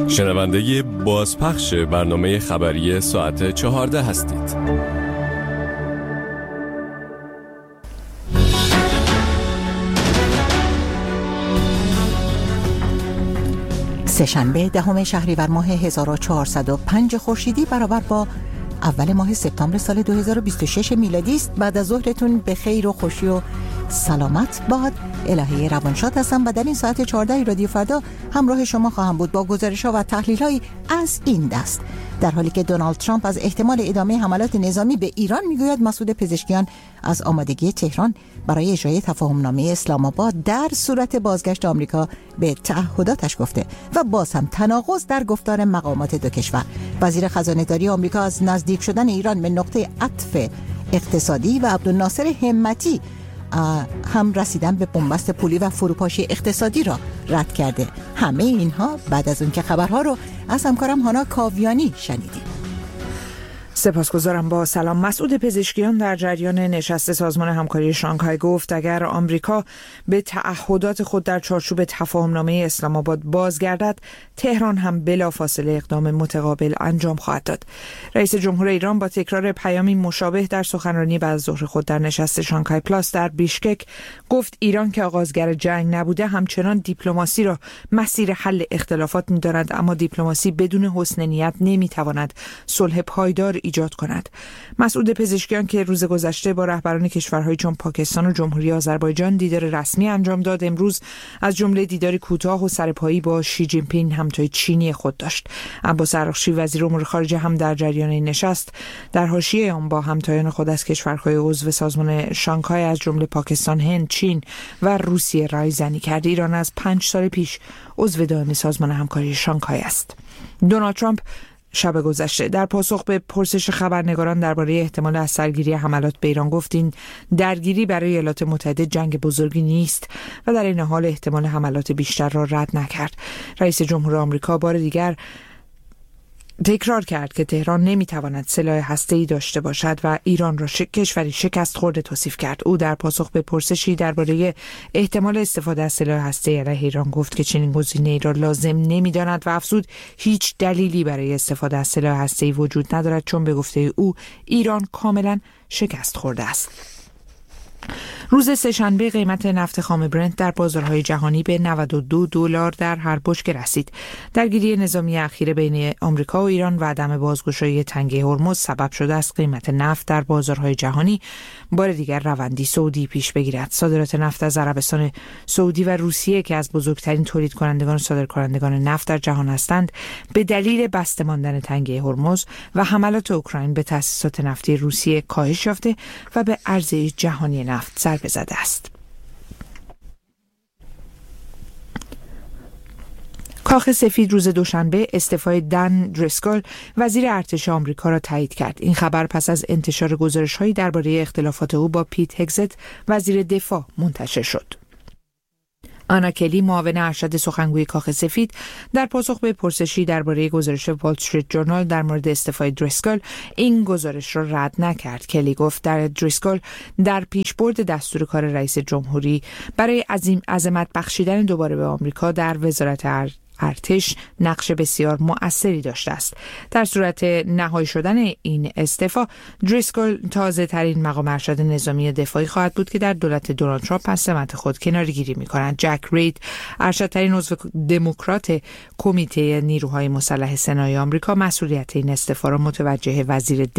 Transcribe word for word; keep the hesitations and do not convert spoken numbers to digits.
شنونده بازپخش برنامه خبری ساعت چهارده هستید. سه‌شنبه دهم شهریور ماه هزار و چهارصد و پنج خورشیدی برابر با اول ماه سپتامبر سال دو هزار و بیست و شش میلادی است. بعد از ظهرتون به خیر و خوشی و سلامت باد. الهه روانشاد هستم و در این ساعت چهارده رادیو فردا همراه شما خواهم بود با گزارش‌ها و تحلیل‌هایی از این دست. در حالی که دونالد ترامپ از احتمال ادامه حملات نظامی به ایران میگوید، مسعود پزشکیان از آمادگی تهران برای اجرای تفاهمنامه اسلام آباد در صورت بازگشت آمریکا به تعهداتش گفته و باز هم تناقض در گفتار مقامات دو کشور. وزیر خزانه‌داری آمریکا از نزدیک شدن ایران به نقطه عطف اقتصادی و عبدالناصر همتی هم رسیدن به بنبست پولی و فروپاشی اقتصادی را رد کرده. همه اینها بعد از اون که خبرها رو از همکارم هانا کاویانی شنیدیم. سپاسگزارم. با سلام. مسعود پزشکیان در جریان نشست سازمان همکاری شانگهای گفت اگر آمریکا به تعهدات خود در چارچوب تفاهمنامه اسلام آباد بازگردد، تهران هم بلافاصله اقدام متقابل انجام خواهد داد. رئیس جمهور ایران با تکرار پیامی مشابه در سخنرانی بعد از ظهر خود در نشست شانگهای پلاس در بیشکک گفت ایران که آغازگر جنگ نبوده همچنان دیپلماسی را مسیر حل اختلافات می‌داند، اما دیپلماسی بدون حسن نیت نمی‌تواند صلح پایدار ایجاد کند. مسعود پزشکیان که روز گذشته با رهبران کشورهای چون پاکستان و جمهوری آذربایجان دیدار رسمی انجام داد، امروز از جمله دیداری کوتاه و سرپایی با شی جین پینگ همتای چینی خود داشت. عباس عراقچی وزیر امور خارجه هم در جریان نشست در حاشیه آن با همتایان خود از کشورهای عضو سازمان شانگهای از جمله پاکستان، هند، چین و روسیه رایزنی کرد. ایران از پنج سال پیش عضو دائم سازمان همکاری شانگهای است. دونالد ترامپ شب گذشته در پاسخ به پرسش خبرنگاران درباره احتمال از سرگیری حملات به ایران گفت این درگیری برای ایالات متحده جنگ بزرگی نیست و در این حال احتمال حملات بیشتر را رد نکرد. رئیس جمهور آمریکا بار دیگر تکرار کرد که تهران نمیتواند سلاح هسته‌ای داشته باشد و ایران را شک... کشوری شکست خورده توصیف کرد. او در پاسخ به پرسشی درباره احتمال استفاده از سلاح هسته‌ای علیه ایران گفت که چنین گزینه‌ای را لازم نمی‌داند و افزود هیچ دلیلی برای استفاده از سلاح هسته‌ای وجود ندارد، چون به گفته او ایران کاملا شکست خورده است. روز سه‌شنبه قیمت نفت خام برنت در بازارهای جهانی به نود و دو دلار در هر بشکه رسید. درگیری نظامی اخیر بین آمریکا و ایران و عدم بازگشایی تنگه هرمز سبب شده است قیمت نفت در بازارهای جهانی بار دیگر روندی صعودی پیش بگیرد. صادرات نفت از عربستان سعودی و روسیه که از بزرگترین تولید کنندگان و صادرکنندگان نفت در جهان هستند، به دلیل بسته ماندن تنگه هرمز و حملات اوکراین به تأسیسات نفتی روسیه کاهش یافته و به عرضه جهانی نفت ضربه زده است. کاخ سفید روز دوشنبه استعفای دن دریسکل وزیر ارتش آمریکا را تایید کرد. این خبر پس از انتشار گزارش‌هایی درباره اختلافات او با پیت هگزت وزیر دفاع منتشر شد. آنا کلی معاون ارشد سخنگوی کاخ سفید در پاسخ به پرسشی درباره گزارش وال استریت جورنال در مورد استعفای دریسکل این گزارش را رد نکرد. کلی گفت در دریسکل در پیشبرد دستور کار رئیس جمهوری برای عظیم عظمت بخشیدن دوباره به آمریکا در وزارت ارتش نقش بسیار مؤثری داشته است. در صورت نهایی شدن این استعفا، دریسکل تازه ترین مقام ارشد نظامی دفاعی خواهد بود که در دولت دونالد ترامپ از سمت خود کناره‌گیری می‌کند. جک رید، ارشدترین عضو دموکرات کمیته نیروهای مسلح سنای آمریکا، مسئولیت این استعفا را متوجه وزیر